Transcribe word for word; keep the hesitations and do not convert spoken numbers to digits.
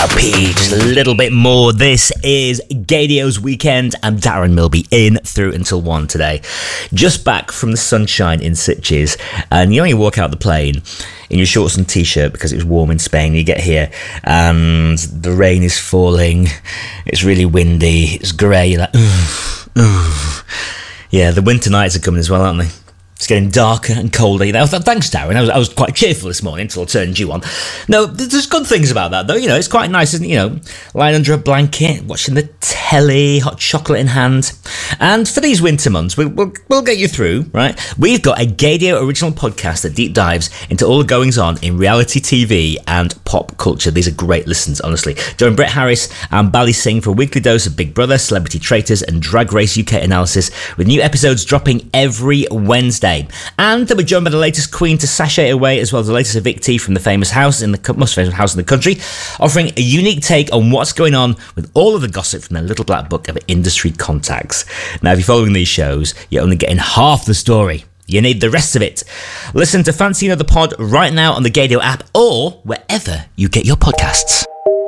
P, just a little bit more. This is Gaydios Weekend. I'm Darren Milby, in through until one today. Just back from the sunshine in Sitges, and you know, you walk out the plane in your shorts and t-shirt because it was warm in Spain. You get here and the rain is falling, it's really windy, it's grey, you're like, ooh, ooh. Yeah, the winter nights are coming as well, aren't they? It's getting darker and colder. You know, thanks, Darren. I was, I was quite cheerful this morning until I turned you on. No, there's good things about that, though. You know, it's quite nice, isn't it? You know, lying under a blanket, watching the telly, hot chocolate in hand. And for these winter months, we'll, we'll, we'll get you through, right? We've got a Gaydio original podcast that deep dives into all the goings-on in reality T V and pop culture. These are great listens, honestly. Join Brett Harris and Bally Singh for a weekly dose of Big Brother, Celebrity Traitors, and Drag Race U K analysis, with new episodes dropping every Wednesday. And then we're joined by the latest queen to sashay away, as well as the latest evictee from the famous house in the most famous house in the country, offering a unique take on what's going on with all of the gossip from their little black book of industry contacts. Now, if you're following these shows, you're only getting half the story. You need the rest of it. Listen to Fancy Another Pod right now on the Gaydio app or wherever you get your podcasts.